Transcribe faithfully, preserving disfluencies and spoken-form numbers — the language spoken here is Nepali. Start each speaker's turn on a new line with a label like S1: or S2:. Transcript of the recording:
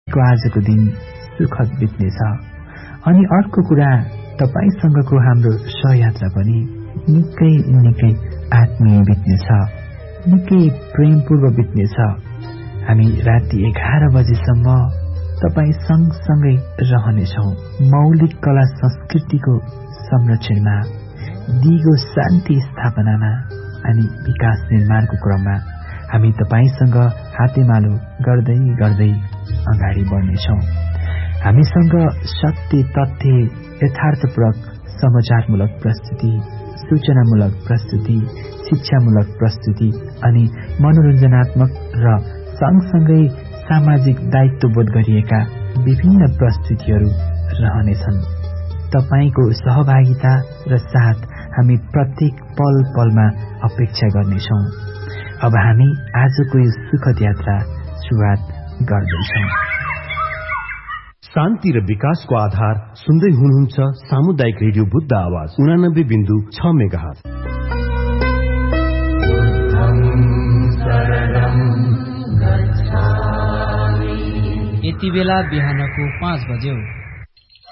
S1: को आजको दिन सुखद बित्नेछ। अनि अर्को कुरा, तपाईसँगको हाम्रो सहयात्रा पनि निकै निकै आत्मीय बित्नेछ, निकै प्रेमपूर्व बित्नेछ। हामी राति एघार बजेसम्म तपाईँ सँगसँगै रहनेछौँ। मौलिक कला संस्कृतिको संरक्षणमा, दिगो शान्ति स्थापनामा अनि विकास निर्माणको क्रममा हामी तपाईसँग हातेमालो गर्दै गर्दै अगाडि बढ्नेछौँ। हामीसँग सत्य, तथ्य, यथार्थपूर्वक समाचारमूलक प्रस्तुति, सूचनामूलक प्रस्तुति, शिक्षामूलक प्रस्तुति अनि मनोरञ्जनात्मक र सँगसँगै सामाजिक दायित्वबोध गरिएका विभिन्न प्रस्तुतिहरू रहनेछन्। तपाईको सहभागिता र साथ हामी प्रत्येक पल पलमा अपेक्षा गर्नेछौँ। अब हामी आजको यो सुखद यात्रा सुरुवात गर्दैछौँ।
S2: शान्ति र विकासको आधार सुन्दै हुनुहुन्छ सामुदायिक रेडियो बुद्ध आवाज उनानब्बे बिन्दु छ मेगाहर्ज।
S3: यति बेला बिहानको पाँच बज्यो।